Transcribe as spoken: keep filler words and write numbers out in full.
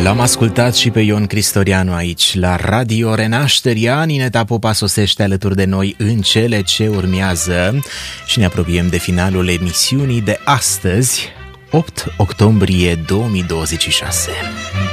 L-am ascultat și pe Ion Cristorianu aici, la Radio Renașterea. Nineta Popa sosește alături de noi în cele ce urmează și ne apropiem de finalul emisiunii de astăzi, opt octombrie două mii douăzeci și șase.